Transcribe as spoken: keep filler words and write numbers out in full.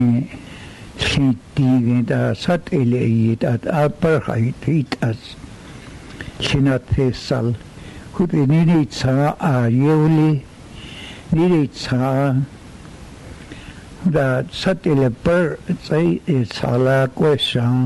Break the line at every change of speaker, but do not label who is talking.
Llitiginda satellite at apartheid as Chinathesal, who the Niditsa are Yoli Niditsa that satellite per say is a question.